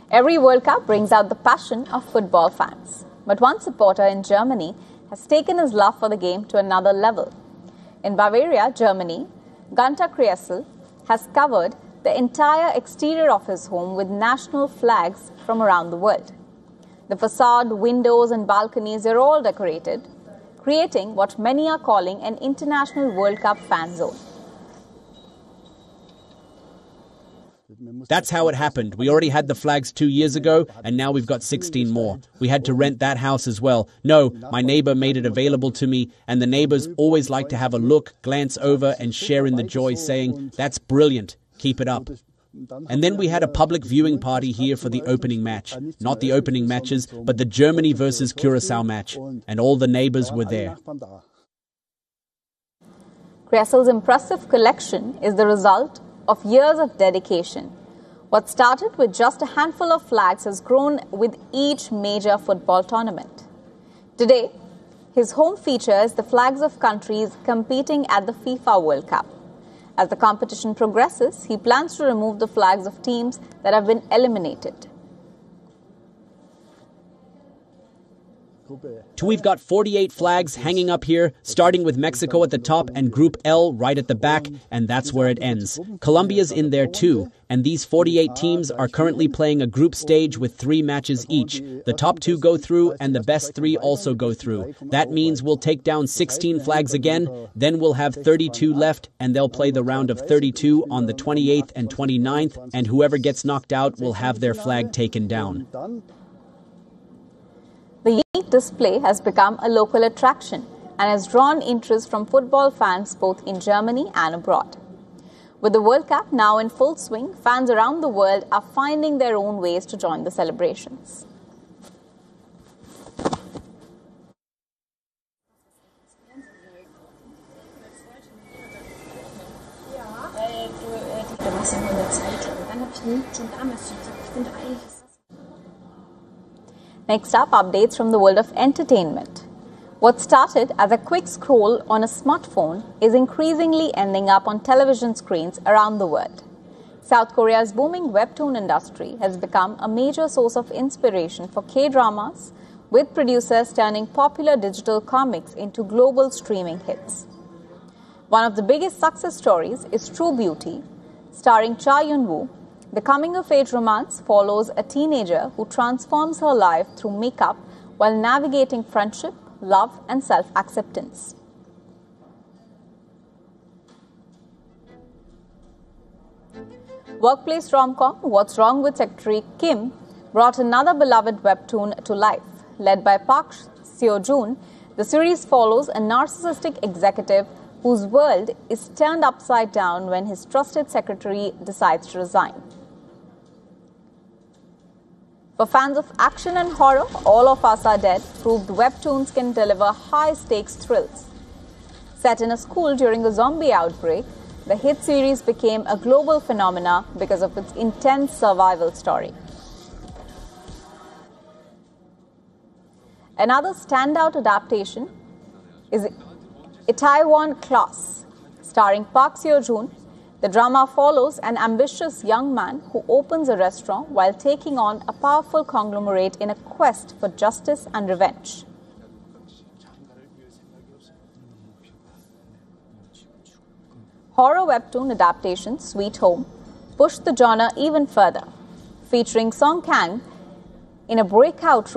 Every World Cup brings out the passion of football fans. But one supporter in Germany has taken his love for the game to another level. In Bavaria, Germany, Gunter Kressel has covered the entire exterior of his home with national flags from around the world. The facade, windows and balconies are all decorated, creating what many are calling an international World Cup fan zone. That's how it happened. We already had the flags 2 years ago, and now we've got 16 more. We had to rent that house as well. No, my neighbor made it available to me, and the neighbors always like to have a look, glance over, and share in the joy, saying, "That's brilliant. Keep it up." And then we had a public viewing party here for the opening match. Not the opening matches, but the Germany versus Curacao match. And all the neighbors were there. Kressel's impressive collection is the result of years of dedication. What started with just a handful of flags has grown with each major football tournament. Today, his home features the flags of countries competing at the FIFA World Cup. As the competition progresses, he plans to remove the flags of teams that have been eliminated. We've got 48 flags hanging up here, starting with Mexico at the top and Group L right at the back, and that's where it ends. Colombia's in there too, and these 48 teams are currently playing a group stage with 3 matches each. The top 2 go through, and the best 3 also go through. That means we'll take down 16 flags again, then we'll have 32 left, and they'll play the round of 32 on the 28th and 29th, and whoever gets knocked out will have their flag taken down. The unique display has become a local attraction and has drawn interest from football fans both in Germany and abroad. With the World Cup now in full swing, fans around the world are finding their own ways to join the celebrations. Next up, updates from the world of entertainment. What started as a quick scroll on a smartphone is increasingly ending up on television screens around the world. South Korea's booming webtoon industry has become a major source of inspiration for K-dramas, with producers turning popular digital comics into global streaming hits. One of the biggest success stories is True Beauty, starring Cha Yun-woo. The coming-of-age romance follows a teenager who transforms her life through makeup while navigating friendship, love, and self-acceptance. Workplace rom-com What's Wrong with Secretary Kim brought another beloved webtoon to life. Led by Park Seo-joon, the series follows a narcissistic executive whose world is turned upside down when his trusted secretary decides to resign. For fans of action and horror, All of Us Are Dead proved webtoons can deliver high-stakes thrills. Set in a school during a zombie outbreak, the hit series became a global phenomenon because of its intense survival story. Another standout adaptation is Itaewon Class, starring Park Seo-joon. The drama follows an ambitious young man who opens a restaurant while taking on a powerful conglomerate in a quest for justice and revenge. Horror webtoon adaptation Sweet Home pushed the genre even further, featuring Song Kang in a breakout